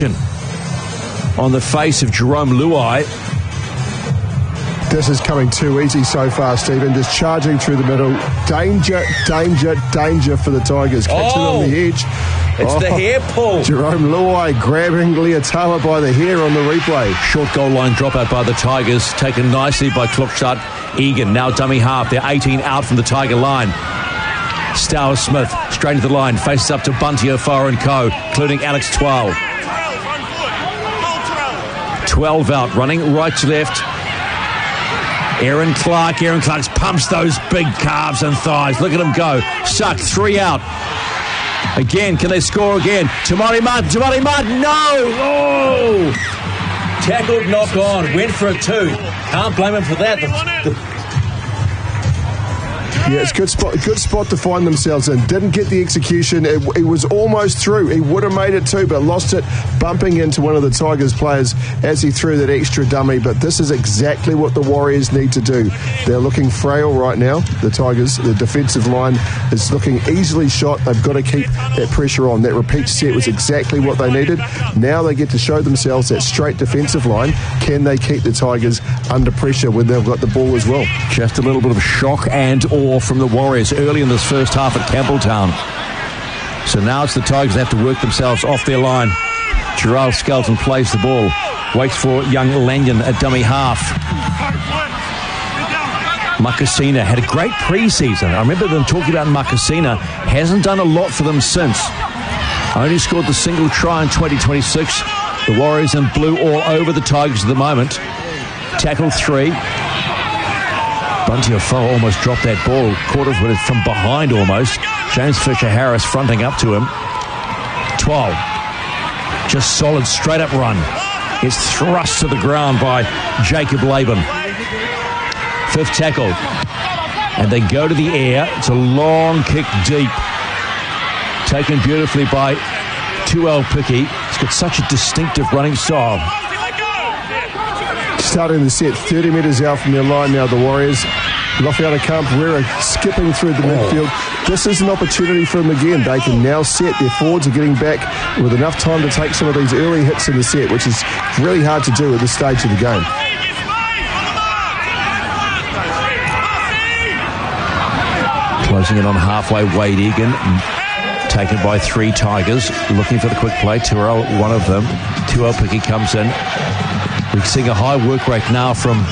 on the face of Jerome Luai. This is coming too easy so far, Stephen. Just charging through the middle. Danger, danger, danger for the Tigers. Catch it on the edge. It's the hair pull. Jerome Luai grabbing Liatawa by the hair on the replay. Short goal line dropout by the Tigers, taken nicely by Klokstad. Egan, now dummy half. They're 18 out from the Tiger line. Stower Smith, straight to the line, faces up to Bunty O'Farr and co, including Alex 12. 12 out, running right to left. Aaron Clark pumps those big calves and thighs. Look at him go. Suck, 3 out. Again, can they score again? Tamari Martin, no! Oh! Tackled, knock on, went for a 2. Can't blame him for that. Yeah, it's good spot to find themselves in. Didn't get the execution. It was almost through. He would have made it too, but lost it, bumping into one of the Tigers players as he threw that extra dummy. But this is exactly what the Warriors need to do. They're looking frail right now. The Tigers, the defensive line is looking easily shot. They've got to keep that pressure on. That repeat set was exactly what they needed. Now they get to show themselves that straight defensive line. Can they keep the Tigers under pressure when they've got the ball as well? Just a little bit of shock and awe from the Warriors early in this first half at Campbelltown. So now it's the Tigers that have to work themselves off their line. Gerald Skelton plays the ball, waits for young Lanyon at dummy half. Makasina had a great pre-season. I remember them talking about Makasina. Hasn't done a lot for them since. Only scored the single try in 2026. The Warriors in blue all over the Tigers at the moment. Tackle 3. Bunty O'Farr almost dropped that ball. Caught it with it from behind almost. James Fisher-Harris fronting up to him. 12. Just solid straight up run. Is thrust to the ground by Jacob Laban. 5th tackle. And they go to the air. It's a long kick deep. Taken beautifully by Tuel Piki. He's got such a distinctive running style. Starting the set 30 metres out from their line now, the Warriors. Rafael Camperera skipping through the midfield. This is an opportunity for them again. They can now set. Their forwards are getting back with enough time to take some of these early hits in the set, which is really hard to do at this stage of the game. Closing in on halfway, Wade Egan, taken by 3 Tigers, looking for the quick play. Terrell, one of them. Tuel Piki comes in. We're seeing a high work rate now from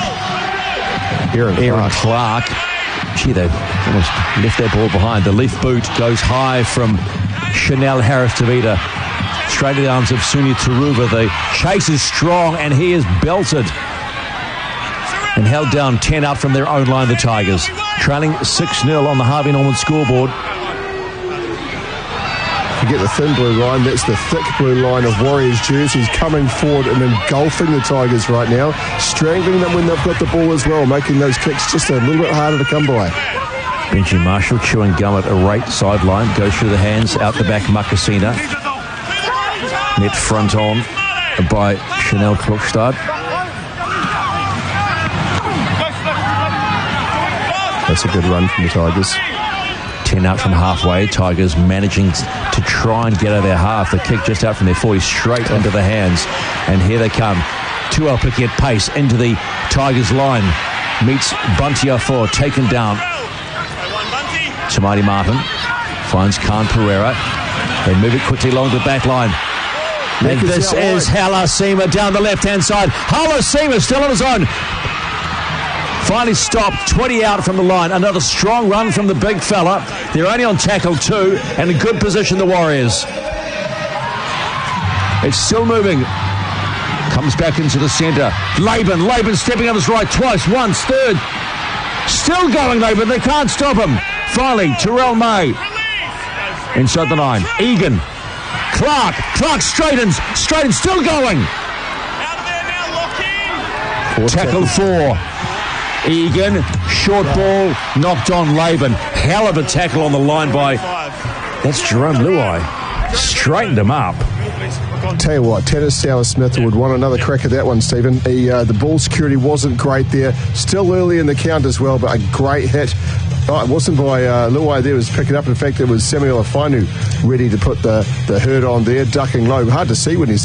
Aaron Clark. Gee, they almost left their ball behind. The leaf boot goes high from Chanel Harris-Tavita. Straight to the arms of Suni Taruva. The chase is strong, and he is belted. And held down 10 out from their own line, the Tigers. Trailing 6-0 on the Harvey Norman scoreboard. Forget the thin blue line, that's the thick blue line of Warriors jerseys coming forward and engulfing the Tigers right now, strangling them when they've got the ball as well, making those kicks just a little bit harder to come by. Benji Marshall chewing gum at a right sideline, goes through the hands, out the back Makasina. Net front on by Chanel Klokstad. That's a good run from the Tigers. 10 out from halfway. Tigers managing to try and get out of their half. The kick just out from their 40 straight into the hands. And here they come. Tuel Piki at pace into the Tigers line. Meets Bunty O'Farr, taken down. Tamari Martin finds Khan Pereira. They move it quickly along the back line. And this is Halasima down the left-hand side. Halasima still on his own. Finally stopped, 20 out from the line. Another strong run from the big fella. They're only on tackle 2 and in good position, the Warriors. It's still moving. Comes back into the centre. Laban stepping on his right twice, once, third. Still going, Laban. They can't stop him. Finally, Terrell May. Inside the 9. Egan. Clark straightens, still going. Tackle 4. Egan, short ball, knocked on Laban. Hell of a tackle on the line by, that's Jerome Luai. Straightened him up. Tell you what, Tanner Stower-Smith would want another crack at that one, Stephen. The ball security wasn't great there. Still early in the count as well, but a great hit. Oh, it wasn't by Luai there, was picking up. In fact, it was Samuel Afanu ready to put the hurt on there, ducking low. Hard to see when he's